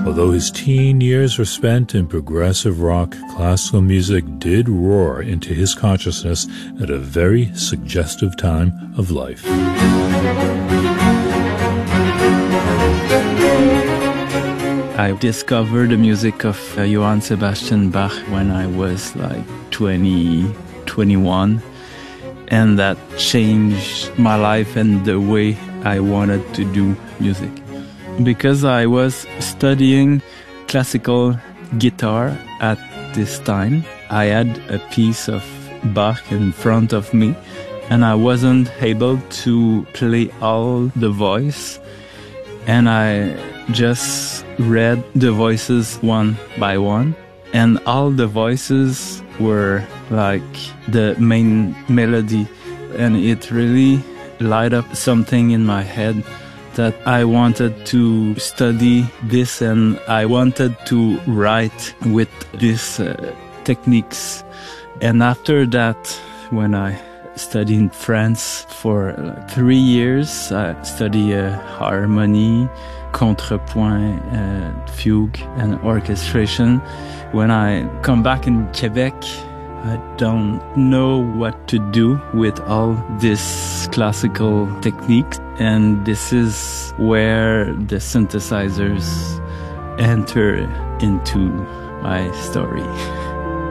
Although his teen years were spent in progressive rock, classical music did roar into his consciousness at a very suggestive time of life. I discovered the music of Johann Sebastian Bach when I was like 20, 21, and that changed my life and the way I wanted to do music. Because I was studying classical guitar at this time, I had a piece of Bach in front of me, and I wasn't able to play all the voice, and I just read the voices one by one, and all the voices were like the main melody, and it really light up something in my head that I wanted to study this, and I wanted to write with these techniques. And after that, when I studied in France for 3 years, I studied harmony, contrepoint, fugue, and orchestration. When I come back in Quebec, I don't know what to do with all this classical techniques, and this is where the synthesizers enter into my story.